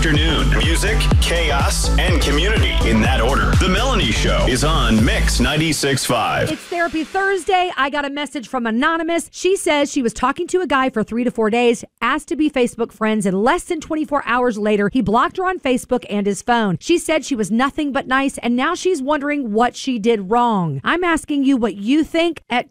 afternoon. Music, chaos, and community in that order. The Melanie Show is on Mix 96.5. It's Therapy Thursday. I got a message from Anonymous. She says she was talking to a guy for 3 to 4 days, asked to be Facebook friends, and less than 24 hours later, he blocked her on Facebook and his phone. She said she was nothing but nice, and now she's wondering what she did wrong. I'm asking you what you think at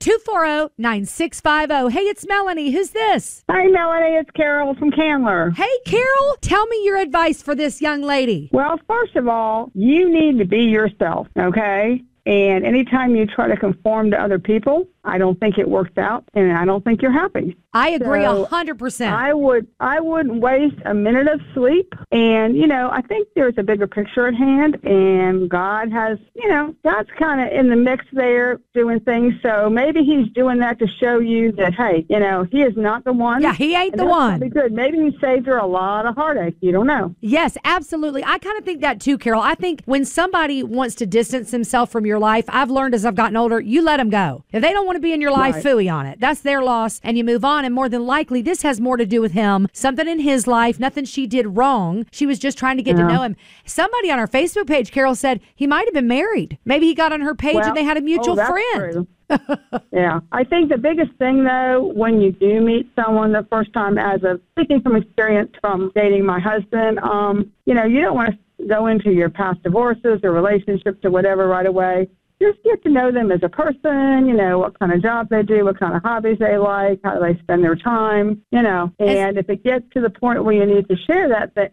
240-9650. Hey, it's Melanie. Who's this? Hi, Melanie. It's Carol from Candler. Hey, Carol. Tell me your advice for this young lady. Well, first of all, you need to be yourself, okay? And anytime you try to conform to other people, I don't think it works out, and I don't think you're happy. I agree So 100%. I wouldn't waste a minute of sleep. And, I think there's a bigger picture at hand, and God has, God's kind of in the mix there doing things. So maybe he's doing that to show you that, hey, he is not the one. Yeah, he ain't the that's one. Be good. Maybe he saved her a lot of heartache. You don't know. Yes, absolutely. I kind of think that too, Carol. I think when somebody wants to distance himself from your life, I've learned as I've gotten older, you let them go. If they don't want to be in your life, Right. phooey on it. That's their loss, and you move on. And more than likely, this has more to do with him. Something in his life, nothing she did wrong. She was just trying to get to know him. Somebody on our Facebook page, Carol, said he might have been married. Maybe he got on her page and they had a mutual that's friend. True. Yeah. I think the biggest thing, though, when you do meet someone the first time, speaking from experience from dating my husband, you don't want to go into your past divorces or relationships or whatever right away. Just get to know them as a person, what kind of job they do, what kind of hobbies they like, how they spend their time, and if it gets to the point where you need to share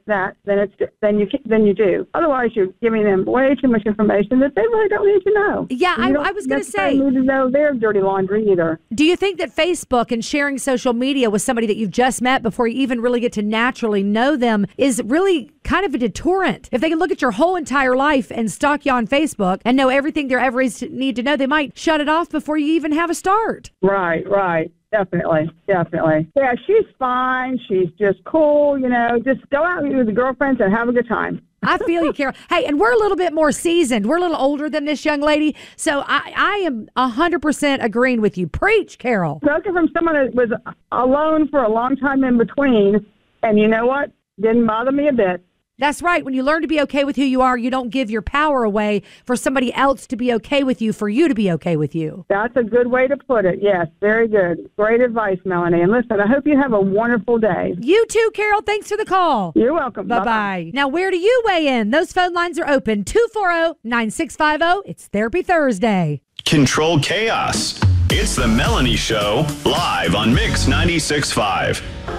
then you do. Otherwise, you're giving them way too much information that they really don't need to know. Yeah, I was going to say, need to know their dirty laundry either. Do you think that Facebook and sharing social media with somebody that you've just met before you even really get to naturally know them is really kind of a deterrent? If they can look at your whole entire life and stalk you on Facebook and know everything there ever is to need to know, they might shut it off before you even have a start. Right. Definitely. Yeah, she's fine. She's just cool, just go out with the girlfriends and have a good time. I feel you, Carol. Hey, and we're a little bit more seasoned. We're a little older than this young lady. So I am 100% agreeing with you. Preach, Carol. Spoken from someone that was alone for a long time in between, and you know what? Didn't bother me a bit. That's right. When you learn to be okay with who you are, you don't give your power away for somebody else to be okay with you, for you to be okay with you. That's a good way to put it. Yes, very good. Great advice, Melanie. And listen, I hope you have a wonderful day. You too, Carol. Thanks for the call. You're welcome. Bye-bye. Now, where do you weigh in? Those phone lines are open. 240-9650. It's Therapy Thursday. Control chaos. It's the Melanie Show, live on Mix 96.5.